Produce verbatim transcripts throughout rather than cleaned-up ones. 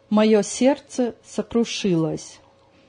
Мое сердце сокрушилось.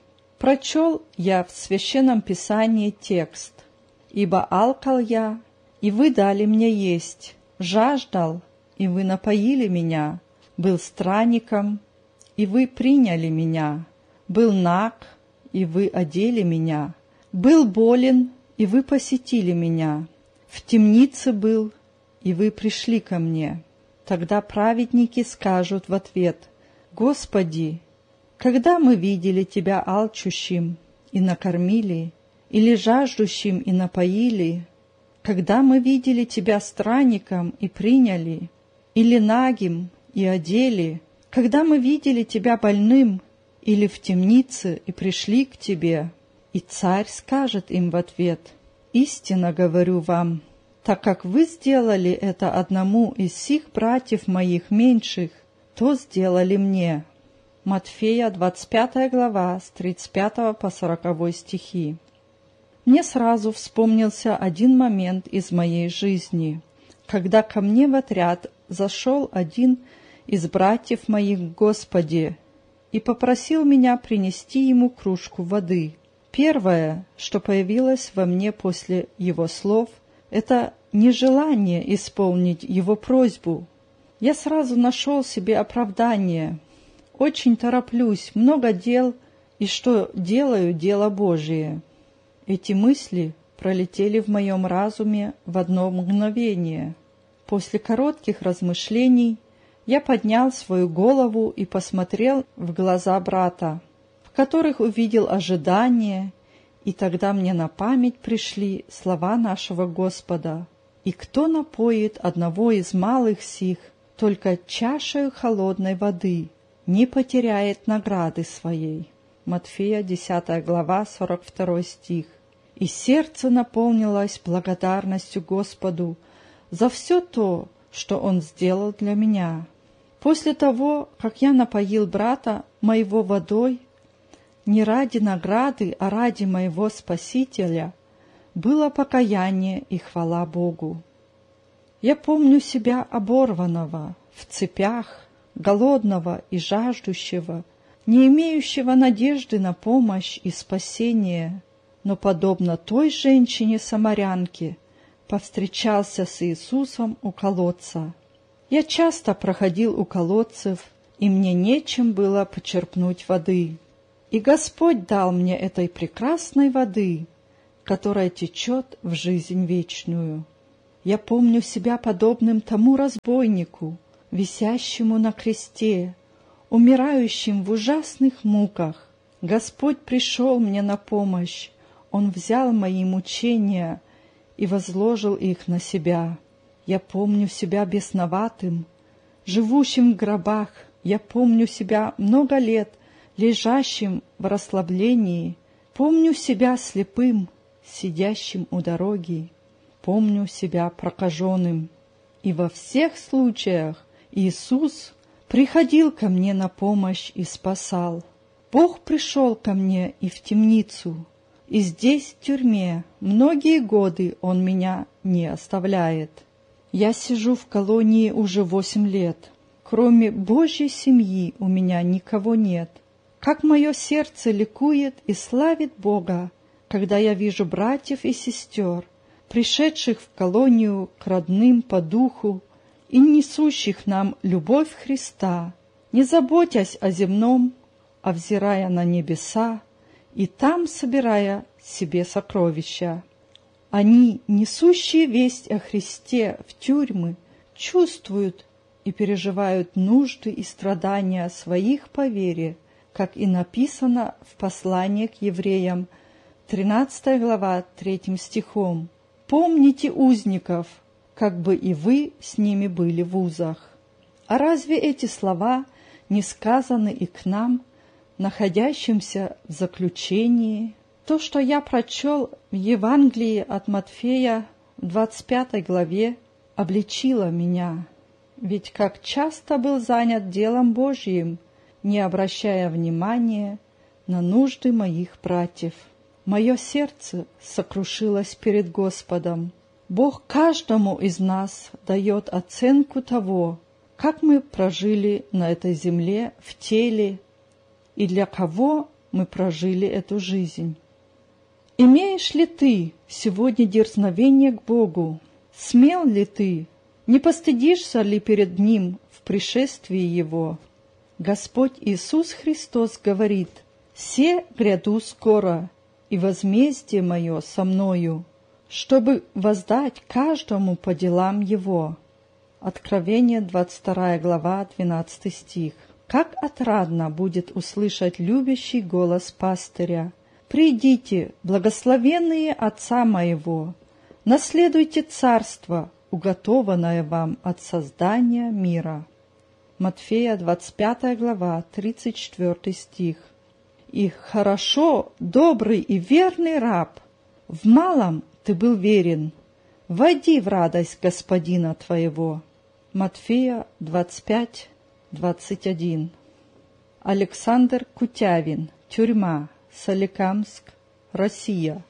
Прочел я в Священном Писании текст: «Ибо алкал я, и вы дали мне есть, жаждал, и вы напоили меня, был странником, и вы приняли меня, был наг, и вы одели меня, был болен, и вы посетили меня, в темнице был, и вы пришли ко мне». Тогда праведники скажут в ответ: «Господи, когда мы видели Тебя алчущим и накормили, или жаждущим и напоили? Когда мы видели Тебя странником и приняли, или нагим и одели? Когда мы видели Тебя больным или в темнице и пришли к Тебе?» И царь скажет им в ответ: «Истинно говорю вам, так как вы сделали это одному из сих братьев моих меньших, то сделали мне». Матфея, двадцать пятая глава, с тридцать пятого по сороковой стихи. Мне сразу вспомнился один момент из моей жизни, когда ко мне в отряд зашел один из братьев моих в Господе и попросил меня принести ему кружку воды. Первое, что появилось во мне после его слов, это нежелание исполнить его просьбу. Я сразу нашел себе оправдание. Очень тороплюсь, много дел, и что делаю дело Божие. Эти мысли пролетели в моем разуме в одно мгновение. После коротких размышлений я поднял свою голову и посмотрел в глаза брата, в которых увидел ожидание, и тогда мне на память пришли слова нашего Господа: «И кто напоит одного из малых сих только чашею холодной воды, не потеряет награды своей». Матфея, десятая глава, сорок второй стих. И сердце наполнилось благодарностью Господу за все то, что Он сделал для меня. После того, как я напоил брата моего водой, не ради награды, а ради моего Спасителя, было покаяние и хвала Богу. Я помню себя оборванного, в цепях, голодного и жаждущего, не имеющего надежды на помощь и спасение, но, подобно той женщине-самарянке, повстречался с Иисусом у колодца. Я часто проходил у колодцев, и мне нечем было почерпнуть воды. И Господь дал мне этой прекрасной воды, которая течет в жизнь вечную. Я помню себя подобным тому разбойнику, висящему на кресте, умирающим в ужасных муках. Господь пришел мне на помощь, Он взял мои мучения и возложил их на себя. Я помню себя бесноватым, живущим в гробах. Я помню себя много лет лежащим в расслаблении. Помню себя слепым, сидящим у дороги. Помню себя прокаженным. И во всех случаях Иисус приходил ко мне на помощь и спасал. Бог пришел ко мне и в темницу, и здесь, в тюрьме, многие годы Он меня не оставляет. Я сижу в колонии уже восемь лет. Кроме Божьей семьи у меня никого нет. Как мое сердце ликует и славит Бога, когда я вижу братьев и сестер, пришедших в колонию к родным по духу и несущих нам любовь Христа, не заботясь о земном, а взирая на небеса и там собирая себе сокровища. Они, несущие весть о Христе в тюрьмы, чувствуют и переживают нужды и страдания своих по вере, как и написано в послании к евреям, тринадцатая глава, третьим стихом. «Помните узников, как бы и вы с ними были в узах». А разве эти слова не сказаны и к нам, находящимся в заключении? То, что я прочел в Евангелии от Матфея в двадцать пятой главе, обличило меня. Ведь как часто был занят делом Божьим, не обращая внимания на нужды моих братьев. Мое сердце сокрушилось перед Господом. Бог каждому из нас дает оценку того, как мы прожили на этой земле в теле и для кого мы прожили эту жизнь. Имеешь ли ты сегодня дерзновение к Богу? Смел ли ты? Не постыдишься ли перед Ним в пришествии Его? Господь Иисус Христос говорит: «Се гряду скоро, и возмездие мое со мною, чтобы воздать каждому по делам его». Откровение, двадцать вторая глава, двенадцатый стих. Как отрадно будет услышать любящий голос пастыря: «Придите, благословенные Отца моего, наследуйте царство, уготованное вам от создания мира». Матфея, двадцать пятая глава, тридцать четвёртый стих. «И хорошо, добрый и верный раб, в малом ты был верен, войди в радость господина твоего». Матфея двадцать пять, двадцать один. Александр Кутявин. Тюрьма. Соликамск. Россия.